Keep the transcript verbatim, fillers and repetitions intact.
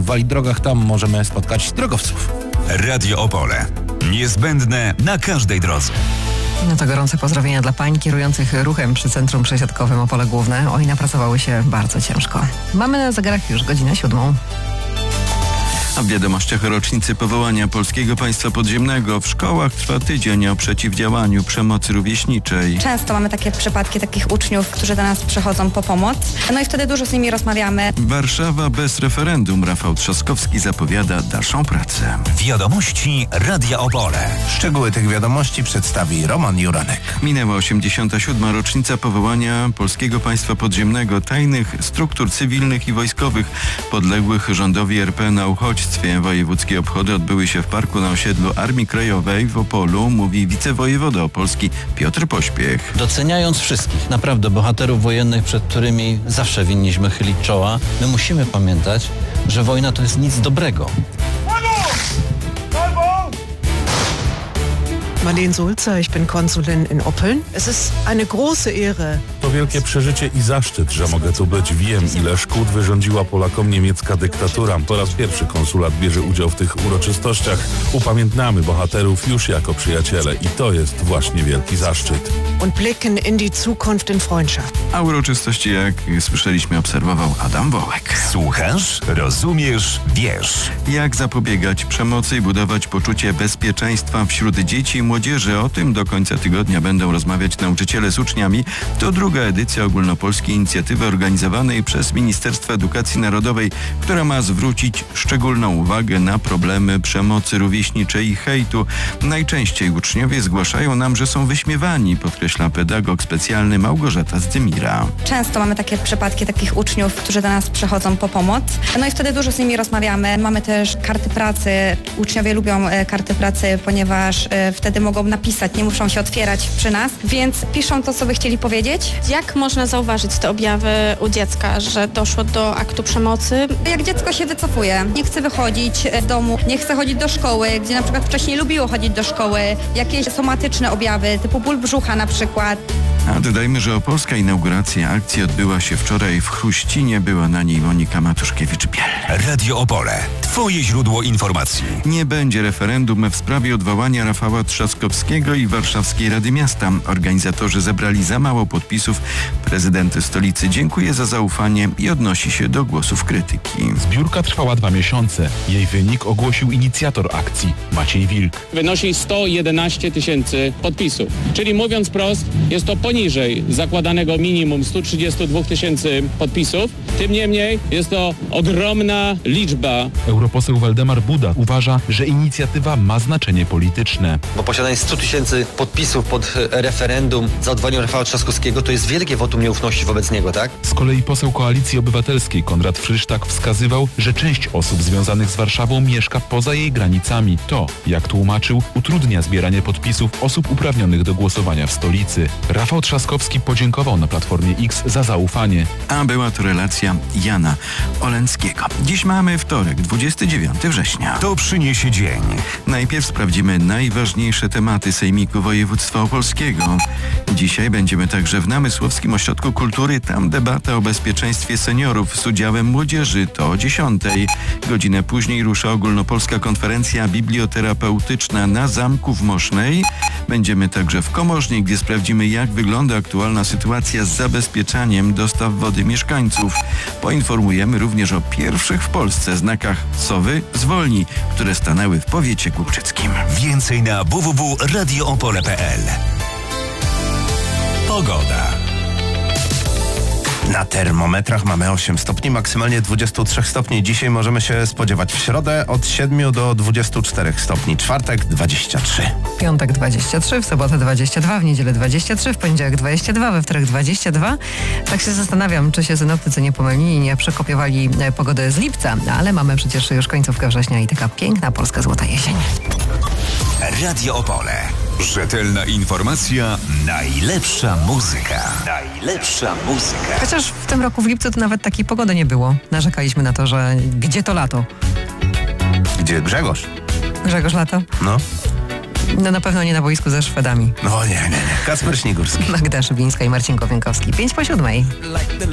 Wali Drogach. Tam możemy spotkać drogowców. Radio Opole. Niezbędne na każdej drodze. No to gorące pozdrowienia dla pań kierujących ruchem przy Centrum Przesiadkowym Opole Główne. Oj, napracowały się bardzo ciężko. Mamy na zegarach już godzinę siódmą. A w wiadomościach o rocznicy powołania Polskiego Państwa Podziemnego w szkołach trwa tydzień o przeciwdziałaniu przemocy rówieśniczej. Często mamy takie przypadki takich uczniów, którzy do nas przychodzą po pomoc. No i wtedy dużo z nimi rozmawiamy. Warszawa bez referendum. Rafał Trzaskowski zapowiada dalszą pracę. Wiadomości Radia Opole. Szczegóły tych wiadomości przedstawi Roman Juranek. Minęła osiemdziesiąta siódma rocznica powołania Polskiego Państwa Podziemnego, tajnych struktur cywilnych i wojskowych podległych rządowi R P na uchodźstwie. Wojewódzkie obchody odbyły się w parku na osiedlu Armii Krajowej w Opolu, mówi wicewojewoda opolski Piotr Pośpiech. Doceniając wszystkich, naprawdę bohaterów wojennych, przed którymi zawsze winniśmy chylić czoła, my musimy pamiętać, że wojna to jest nic dobrego. Marlene Sulzer, ich bin Konsulin in Oppeln. Es ist eine große Ehre. To wielkie przeżycie i zaszczyt, że mogę tu być. Wiem, ile szkód wyrządziła Polakom niemiecka dyktatura. Po raz pierwszy konsulat bierze udział w tych uroczystościach. Upamiętniamy bohaterów już jako przyjaciele i to jest właśnie wielki zaszczyt. Und blicken in die Zukunft in Freundschaft. A uroczystości, jak słyszeliśmy, obserwował Adam Wołek. Słuchasz, rozumiesz, wiesz. Jak zapobiegać przemocy i budować poczucie bezpieczeństwa wśród dzieci i młodzieży? O tym do końca tygodnia będą rozmawiać nauczyciele z uczniami. To druga edycja ogólnopolskiej inicjatywy organizowanej przez Ministerstwo Edukacji Narodowej, która ma zwrócić szczególną uwagę na problemy przemocy rówieśniczej i hejtu. Najczęściej uczniowie zgłaszają nam, że są wyśmiewani, podkreśla pedagog specjalny Małgorzata Zdymira. Często mamy takie przypadki takich uczniów, którzy do nas przychodzą po pomoc. No i wtedy dużo z nimi rozmawiamy. Mamy też karty pracy. Uczniowie lubią e, karty pracy, ponieważ e, wtedy mogą napisać, nie muszą się otwierać przy nas, więc piszą to, co by chcieli powiedzieć. Jak można zauważyć te objawy u dziecka, że doszło do aktu przemocy? Jak dziecko się wycofuje, nie chce wychodzić z domu, nie chce chodzić do szkoły, gdzie na przykład wcześniej lubiło chodzić do szkoły, jakieś somatyczne objawy, typu ból brzucha na przykład. A dodajmy, że opolska inauguracja akcji odbyła się wczoraj w Chruścinie. Była na niej Monika Matuszkiewicz-Biel. Radio Opole. Twoje źródło informacji. Nie będzie referendum w sprawie odwołania Rafała Trzaskowskiego i Warszawskiej Rady Miasta. Organizatorzy zebrali za mało podpisów. Prezydent stolicy dziękuje za zaufanie i odnosi się do głosów krytyki. Zbiórka trwała dwa miesiące. Jej wynik ogłosił inicjator akcji, Maciej Wilk. Wynosi sto jedenaście tysięcy podpisów. Czyli mówiąc prost, jest to poniżej zakładanego minimum stu trzydziestu dwóch tysięcy podpisów. Tym niemniej jest to ogromna liczba. Europoseł Waldemar Buda uważa, że inicjatywa ma znaczenie polityczne. Bo posiadanie stu tysięcy podpisów pod referendum za odwołaniem Rafała Trzaskowskiego to jest wielkie wotum nieufności wobec niego, tak? Z kolei poseł Koalicji Obywatelskiej Konrad Frysztak wskazywał, że część osób związanych z Warszawą mieszka poza jej granicami. To, jak tłumaczył, utrudnia zbieranie podpisów osób uprawnionych do głosowania w stolicy. Rafał Trzaskowski podziękował na Platformie X za zaufanie. A była to relacja Jana Oleńskiego. Dziś mamy wtorek, dwudziestego dziewiątego września. To przyniesie dzień. Najpierw sprawdzimy najważniejsze tematy Sejmiku Województwa Opolskiego. Dzisiaj będziemy także w Namysłowskim Ośrodku Kultury. Tam debata o bezpieczeństwie seniorów z udziałem młodzieży. To o dziesiątej. Godzinę później rusza ogólnopolska konferencja biblioterapeutyczna na Zamku w Mosznej. Będziemy także w Komorznie, gdzie sprawdzimy, jak wygląda aktualna sytuacja z zabezpieczaniem dostaw wody mieszkańców. Poinformujemy również o pierwszych w Polsce znakach sowy zwolni, które stanęły w powiecie głubczyckim. Więcej na w w w kropka radio opole kropka p l. Pogoda. Na termometrach mamy osiem stopni, maksymalnie dwadzieścia trzy stopni. Dzisiaj możemy się spodziewać w środę od siedmiu do dwudziestu czterech stopni. Czwartek dwadzieścia trzy. Piątek dwadzieścia trzy, w sobotę dwadzieścia dwa, w niedzielę dwadzieścia trzy, w poniedziałek dwadzieścia dwa, we wtorek dwadzieścia dwa. Tak się zastanawiam, czy się synoptycy nie pomylili i nie przekopiowali pogodę z lipca, ale mamy przecież już końcówkę września i taka piękna polska złota jesień. Radio Opole. Rzetelna informacja, najlepsza muzyka. Najlepsza muzyka. Chociaż w tym roku w lipcu to nawet takiej pogody nie było. Narzekaliśmy na to, że gdzie to lato? Gdzie Grzegorz? Grzegorz lato? No. No na pewno nie na boisku ze Szwedami. No nie, nie, nie. Kacper Śnigurski. Magda Szybińska i Marcin Kowienkowski. Pięć po siódmej.